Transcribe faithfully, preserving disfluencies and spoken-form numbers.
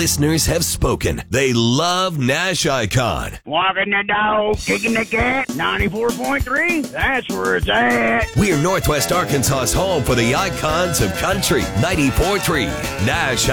Listeners have spoken. They love Nash Icon. Walking the dog, kicking the cat, ninety-four point three, that's where it's at. We're Northwest Arkansas's home for the icons of country. ninety-four point three Nash